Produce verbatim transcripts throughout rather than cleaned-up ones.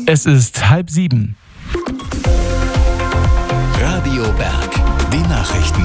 Es ist halb sieben. Radio Berg, die Nachrichten.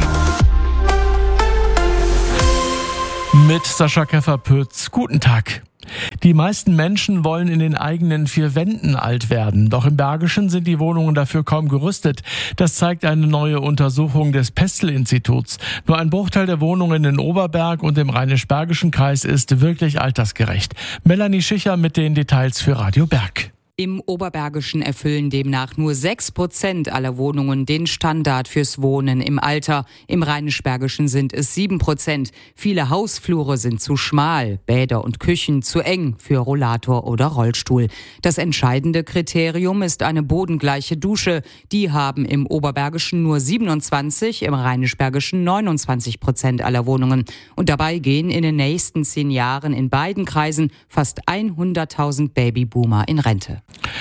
Mit Sascha Keffer-Pütz. Guten Tag. Die meisten Menschen wollen in den eigenen vier Wänden alt werden. Doch im Bergischen sind die Wohnungen dafür kaum gerüstet. Das zeigt eine neue Untersuchung des Pestel-Instituts. Nur ein Bruchteil der Wohnungen in Oberberg und im Rheinisch-Bergischen Kreis ist wirklich altersgerecht. Melanie Schicher mit den Details für Radio Berg. Im Oberbergischen erfüllen demnach nur sechs Prozent aller Wohnungen den Standard fürs Wohnen im Alter. Im Rheinisch-Bergischen sind es sieben Prozent. Viele Hausflure sind zu schmal, Bäder und Küchen zu eng für Rollator oder Rollstuhl. Das entscheidende Kriterium ist eine bodengleiche Dusche. Die haben im Oberbergischen nur siebenundzwanzig, im Rheinisch-Bergischen neunundzwanzig Prozent aller Wohnungen. Und dabei gehen in den nächsten zehn Jahren in beiden Kreisen fast hunderttausend Babyboomer in Rente.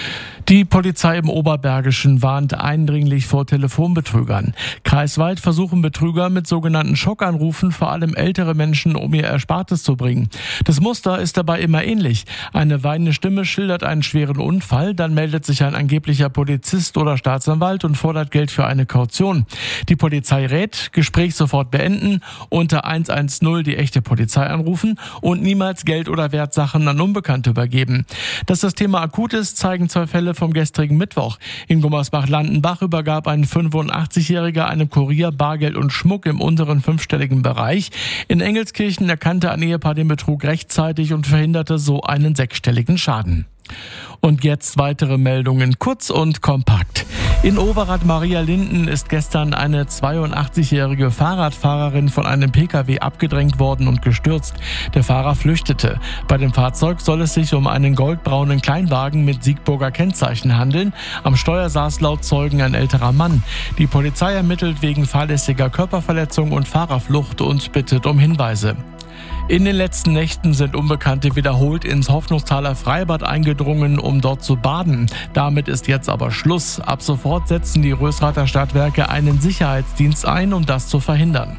Die Polizei im Oberbergischen warnt eindringlich vor Telefonbetrügern. Kreisweit versuchen Betrüger mit sogenannten Schockanrufen vor allem ältere Menschen um ihr Erspartes zu bringen. Das Muster ist dabei immer ähnlich. Eine weinende Stimme schildert einen schweren Unfall, dann meldet sich ein angeblicher Polizist oder Staatsanwalt und fordert Geld für eine Kaution. Die Polizei rät, Gespräch sofort beenden, unter eins eins null die echte Polizei anrufen und niemals Geld oder Wertsachen an Unbekannte übergeben. Dass das Thema akut ist, zeigen zwei Fälle vom gestrigen Mittwoch. In Gummersbach-Landenbach übergab ein fünfundachtzigjähriger einem Kurier Bargeld und Schmuck im unteren fünfstelligen Bereich. In Engelskirchen erkannte ein Ehepaar den Betrug rechtzeitig und verhinderte so einen sechsstelligen Schaden. Und jetzt weitere Meldungen, kurz und kompakt. In Overath Maria Linden ist gestern eine zweiundachtzigjährige Fahrradfahrerin von einem Pkw abgedrängt worden und gestürzt. Der Fahrer flüchtete. Bei dem Fahrzeug soll es sich um einen goldbraunen Kleinwagen mit Siegburger Kennzeichen handeln. Am Steuer saß laut Zeugen ein älterer Mann. Die Polizei ermittelt wegen fahrlässiger Körperverletzung und Fahrerflucht und bittet um Hinweise. In den letzten Nächten sind Unbekannte wiederholt ins Hoffnungsthaler Freibad eingedrungen, um dort zu baden. Damit ist jetzt aber Schluss. Ab sofort setzen die Rösrather Stadtwerke einen Sicherheitsdienst ein, um das zu verhindern.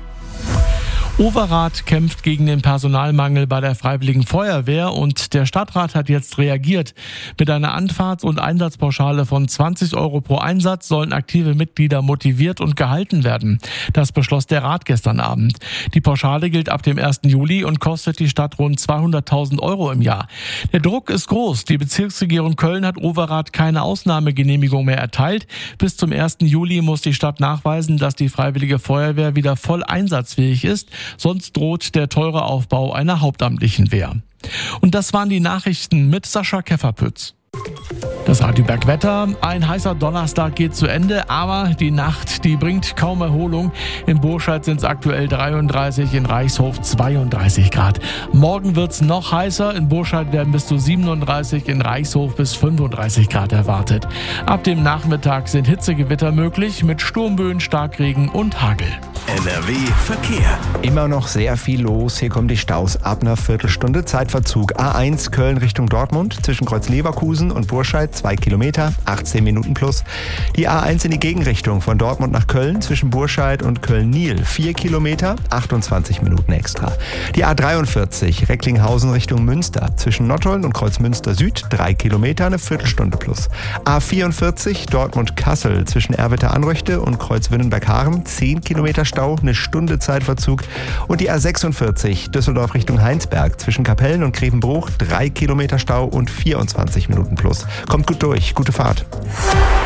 Overath kämpft gegen den Personalmangel bei der Freiwilligen Feuerwehr und der Stadtrat hat jetzt reagiert. Mit einer Anfahrts- und Einsatzpauschale von zwanzig Euro pro Einsatz sollen aktive Mitglieder motiviert und gehalten werden. Das beschloss der Rat gestern Abend. Die Pauschale gilt ab dem ersten Juli und kostet die Stadt rund zweihunderttausend Euro im Jahr. Der Druck ist groß. Die Bezirksregierung Köln hat Overath keine Ausnahmegenehmigung mehr erteilt. Bis zum ersten Juli muss die Stadt nachweisen, dass die Freiwillige Feuerwehr wieder voll einsatzfähig ist. Sonst droht der teure Aufbau einer hauptamtlichen Wehr. Und das waren die Nachrichten mit Sascha Keffer-Pütz. Das Radio Berg Wetter. Ein heißer Donnerstag geht zu Ende, aber die Nacht, die bringt kaum Erholung. In Burscheid sind es aktuell dreiunddreißig, in Reichshof zweiunddreißig Grad. Morgen wird es noch heißer. In Burscheid werden bis zu siebenunddreißig, in Reichshof bis fünfunddreißig Grad erwartet. Ab dem Nachmittag sind Hitzegewitter möglich mit Sturmböen, Starkregen und Hagel. N R W Verkehr. Immer noch sehr viel los. Hier kommen die Staus ab einer Viertelstunde. Zeitverzug A eins Köln Richtung Dortmund zwischen Kreuz Leverkusen und Burscheid zwei Kilometer, achtzehn Minuten plus. Die A eins in die Gegenrichtung von Dortmund nach Köln zwischen Burscheid und Köln-Niel vier Kilometer, achtundzwanzig Minuten extra. Die A dreiundvierzig Recklinghausen Richtung Münster zwischen Nottuln und Kreuzmünster Süd drei Kilometer, eine Viertelstunde plus. A vierundvierzig Dortmund-Kassel zwischen Erwitter-Anröchte und Kreuz-Winnenberg-Haaren zehn Kilometer Stau, eine Stunde Zeitverzug. Und die A sechsundvierzig Düsseldorf Richtung Heinsberg zwischen Kapellen und Grevenbruch drei Kilometer Stau und vierundzwanzig Minuten plus. Kommt gut durch, gute Fahrt.